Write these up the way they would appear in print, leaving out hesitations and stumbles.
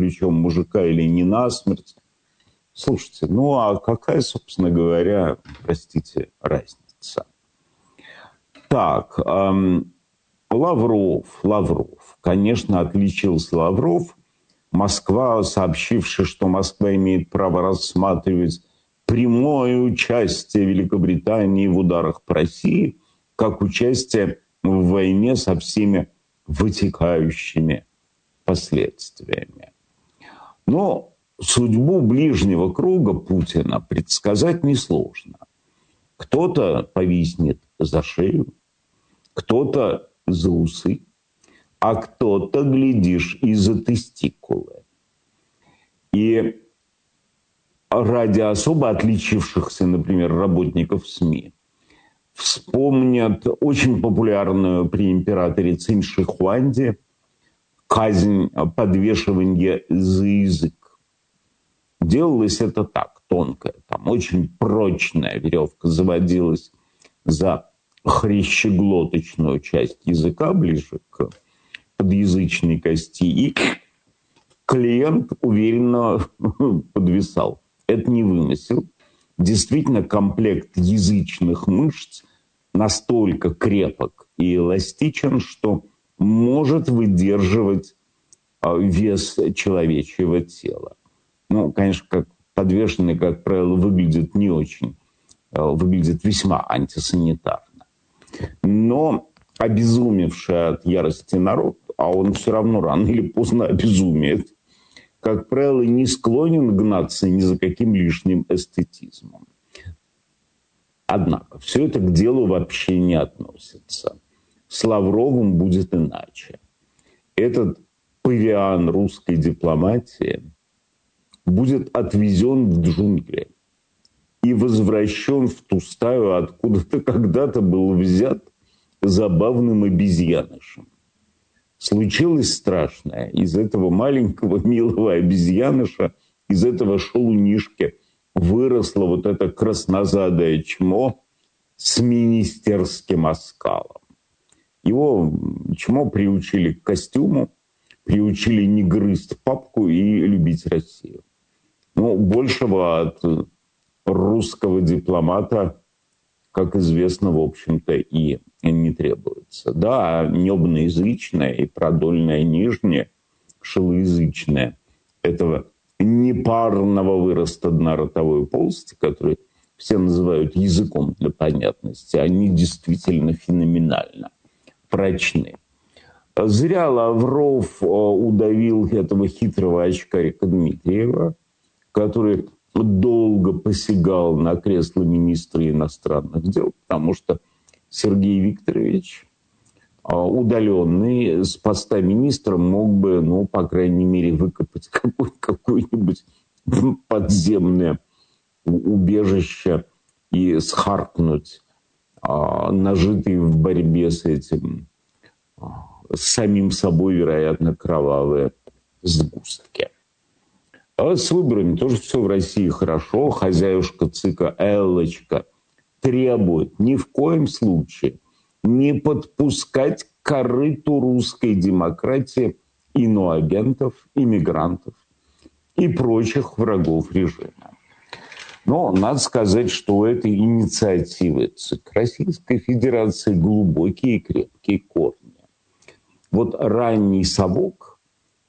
ключом мужика или не насмерть. Слушайте, ну а какая, собственно говоря, простите, разница? Так, Лавров. Конечно, отличился Лавров. Москва, сообщившая, что Москва имеет право рассматривать прямое участие Великобритании в ударах по России как участие в войне со всеми вытекающими последствиями. Но судьбу ближнего круга Путина предсказать несложно. Кто-то повиснет за шею, кто-то за усы, а кто-то, глядишь, и за тестикулы. И ради особо отличившихся, например, работников СМИ вспомнят очень популярную при императоре Цинь Шихуанди казнь подвешивания за язык. Делалось это так, тонко. Там очень прочная веревка заводилась за хрящеглоточную часть языка, ближе к подъязычной кости, и клиент уверенно подвисал. Это не вымысел. Действительно, комплект язычных мышц настолько крепок и эластичен, что может выдерживать вес человечьего тела. Ну, конечно, как подвешенный, как правило, выглядит не очень, выглядит весьма антисанитарно. Но обезумевший от ярости народ, а он все равно рано или поздно обезумеет, как правило, не склонен гнаться ни за каким лишним эстетизмом. Однако, все это к делу вообще не относится. С Лавровым будет иначе. Этот павиан русской дипломатии будет отвезен в джунгли и возвращен в ту стаю, откуда-то когда-то был взят забавным обезьянышем. Случилось страшное. Из этого маленького милого обезьяныша, из этого шалунишки выросло вот это краснозадое чмо с министерским оскалом. Его чмо приучили к костюму, приучили не грызть папку и любить Россию. Но большего от русского дипломата, как известно, в общем-то, и не требуется. Да, небноязычное и продольное нижнее, шелоязычное, этого непарного выроста дна ротовой полости, который все называют языком для понятности, они действительно феноменально прочны. Зря Лавров удавил этого хитрого очкарика Дмитриева, который долго посягал на кресло министра иностранных дел, потому что Сергей Викторович, удаленный с поста министра, мог бы, ну, по крайней мере, выкопать какое-нибудь подземное убежище и схаркнуть нажитые в борьбе с этим, с самим собой, вероятно, кровавые сгустки. А с выборами тоже все в России хорошо. Хозяюшка ЦИКа Эллочка требует ни в коем случае не подпускать к корыту русской демократии иноагентов, иммигрантов и прочих врагов режима. Но надо сказать, что у этой инициативы ЦИК Российской Федерации глубокие и крепкие корни. Вот ранний совок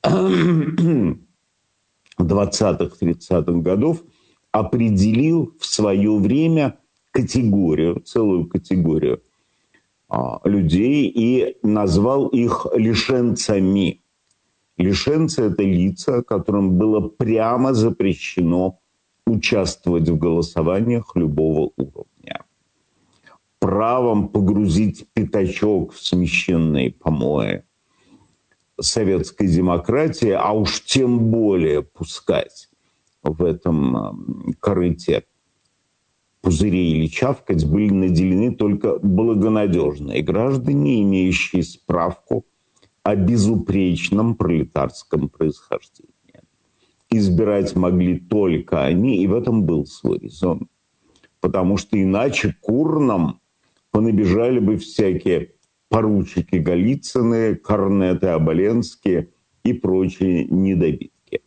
20-30-х годов определил в свое время категорию, целую категорию людей и назвал их лишенцами. Лишенцы – это лица, которым было прямо запрещено участвовать в голосованиях любого уровня. Правом погрузить пятачок в священные помои советской демократии, а уж тем более пускать в этом корыте пузырей или чавкать, были наделены только благонадежные граждане, имеющие справку о безупречном пролетарском происхождении. Избирать могли только они, и в этом был свой резон. Потому что иначе к урнам понабежали бы всякие поручики Голицыны, Корнеты Оболенские и прочие недобитки.